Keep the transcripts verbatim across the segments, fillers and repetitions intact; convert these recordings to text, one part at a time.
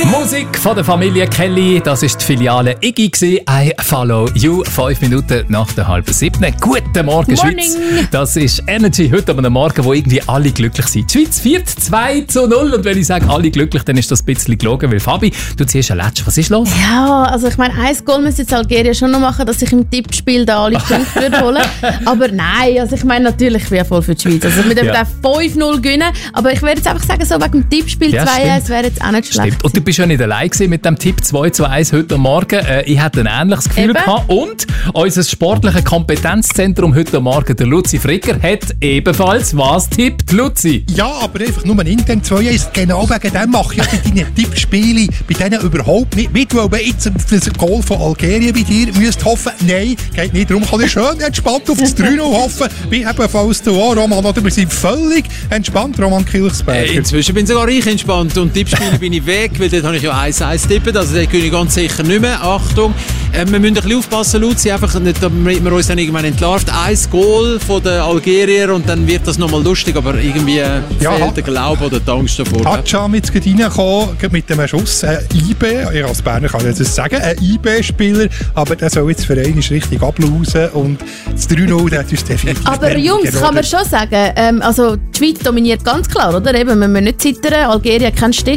Musik von der Familie Kelly, das ist die Filiale Iggy gewesen. I Follow You, fünf Minuten nach der halben siebten. Guten Morgen, Morning. Schweiz. Das ist Energy heute am Morgen, wo irgendwie alle glücklich sind. Die Schweiz führt zwei zu null und wenn ich sage alle glücklich, dann ist das ein bisschen gelogen, weil Fabi, du ziehst ein Letsch. Was ist los? Ja, also ich meine, ein Goal müsste jetzt Algerien schon noch machen, dass ich im Tippspiel da alle Punkte würde holen. Aber nein, also ich meine natürlich, ich wäre voll für die Schweiz. Also wir dürfen Ja. auch fünf null gewinnen, aber ich würde jetzt einfach sagen, so wegen dem Tippspiel Ja, zwei eins stimmt. wäre jetzt auch nicht schlecht. Stimmt. Und du bist ja nicht allein gewesen mit dem Tipp zwei zu eins heute Morgen. Äh, ich hatte ein ähnliches Gefühl Eben. gehabt. Und unser sportliches Kompetenzzentrum heute Morgen, der Luzi Fricker, hat ebenfalls was tippt. Luzi? Ja, aber einfach nur intern zwei eins. Genau wegen dem mache ich ja bei deinen Tippspielen bei denen überhaupt nicht mit, weil man jetzt für das Goal von Algerien bei dir müsst hoffen. Nein, geht nicht darum. Kann ich schön entspannt auf das drei null hoffen. Wie ebenfalls du auch, Roman. Oder wir sind völlig entspannt, Roman Kilchsberger. Äh, inzwischen bin sogar ich entspannt und Tippspiele bin ich weg, weil dort habe ich ja eins eins tippen, also dort gewinne ich ganz sicher nicht mehr. Achtung, äh, wir müssen ein bisschen aufpassen, Luzi, einfach nicht, damit wir uns dann irgendwann entlarvt. Ein Goal von den Algerier und dann wird das nochmal lustig, aber irgendwie äh, Ja. fehlt der Glaube oder die Angst davor. Hatscham jetzt gerade reingekommen, gerade mit dem Schuss. Ein I B, ich als Berner kann ich das sagen, ein I B-Spieler, aber der soll jetzt für einen richtig ablausen und das drei null, der hat uns definitiv... Aber Jungs, kann man schon sagen, ähm, also die Schweiz dominiert ganz klar, oder? Eben, wir müssen nicht zittern, Algerien hat keinen Stich.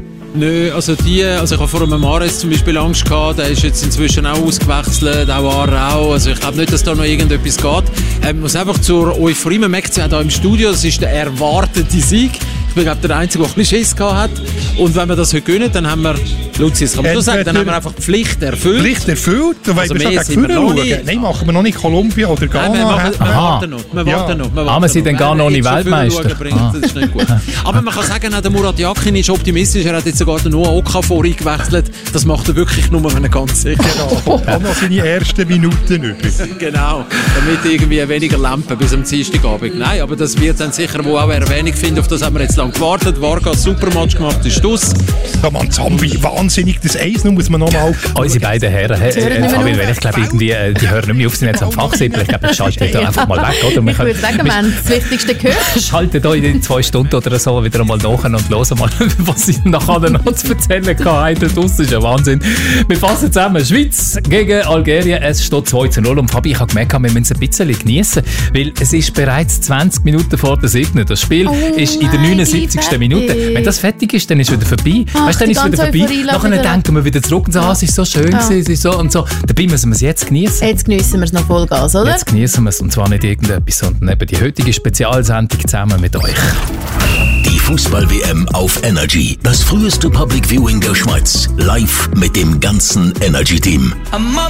Nö, also die, also ich habe vor einem Mares zum Beispiel Angst gehabt, der ist jetzt inzwischen auch ausgewechselt, auch Arau, also ich glaube nicht, dass da noch irgendetwas geht. Ähm, ich muss einfach zur Euphorie, man merkt es ja auch hier im Studio, das ist der erwartete Sieg. Ich bin glaube der Einzige, der ein bisschen Schiss gehabt hat. Und wenn wir das heute gewinnen, dann haben wir, Luzi, das kann man schon sagen, dann haben wir einfach die Pflicht erfüllt. Pflicht erfüllt? Da Also wollen wir mehr schon sind wir gegen noch vorne nicht. schauen. Nein, machen wir noch nicht Kolumbien oder Ghana. Nein, wir, machen, wir Aha. warten noch. Wir Ja. warten noch. Wir Ah, warten wir sind noch. dann gar noch nicht Wenn wir jetzt schon Weltmeister. viel schauen bringen, das ist nicht gut. Aber man kann sagen, auch der Murat Yakin ist optimistisch. Er hat jetzt sogar den Noah Okafor eingewechselt. Das macht er wirklich nur, wenn er ganz sicher ist. Genau, auch noch seine ersten Minuten über. Genau. Damit irgendwie weniger Lampen bis am Dienstagabend. Nein, aber das wird dann sicher wo auch Erwähnung finden. Auf das haben wir jetzt lange gewartet. Vargas super Match gemacht, ist Schluss. Da man Zambi, wahnsinnig. Das eins null muss man nochmal... Unsere beiden Herren, äh, hören äh, nicht mehr Fabi, auf. wenn ich glaube, irgendwie, äh, die hören nicht mehr auf, sie sind jetzt am Fachsimpel. Ich glaube, ich schalte die da einfach mal weg. Oder? Wir Ich würde sagen, wir haben das Wichtigste gehört. schalten da in zwei Stunden oder so wieder einmal nach und hören mal, was ich nachher noch zu erzählen kann. Das ist ja Wahnsinn. Wir fassen zusammen. Schweiz gegen Algerien. Es steht zwei zu null. Und Fabi, ich habe gemerkt, wir müssen es ein bisschen genießen, weil es ist bereits zwanzig Minuten vor der siebten. Das Spiel Oh ist in der nein, neunundsiebzigsten Minute. fertig. Wenn das fertig ist, dann ist es wieder vorbei. Ach, weißt du, dann die ist es wieder ganze vorbei. Euphorie lässt Nachher wieder- denken wir wieder zurück und sagen, ah, es ist so schön Ja. gewesen, es ist so und so. Dabei müssen wir es jetzt genießen. Jetzt geniessen wir es noch Vollgas, oder? Jetzt genießen wir es und zwar nicht irgendetwas, sondern eben die heutige Spezialsendung zusammen mit euch. Die Fußball-W M auf Energy. Das früheste Public Viewing der Schweiz. Live mit dem ganzen Energy-Team.